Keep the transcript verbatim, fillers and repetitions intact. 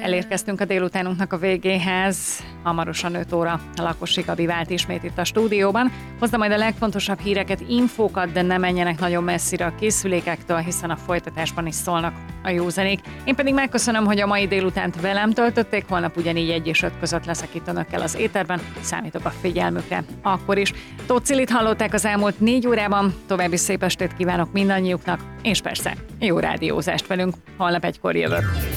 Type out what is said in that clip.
Elérkeztünk a délutánunknak a végéhez. Hamarosan öt óra a Lakosi Gabi vált ismét itt a stúdióban. Hozza majd a legfontosabb híreket, infókat, de ne menjenek nagyon messzire a készülékektől, hiszen a folytatásban is szólnak a jó zenék. Én pedig megköszönöm, hogy a mai délutánt velem töltötték, holnap ugyanígy egy és öt között leszek itt önökkel az éterben, számítok a figyelmükre. Akkor is. Tóth Cilit hallották az elmúlt négy órában, további szép estét kívánok mindannyiuknak, és persze jó rádiózást velünk, holnap egykor jövök.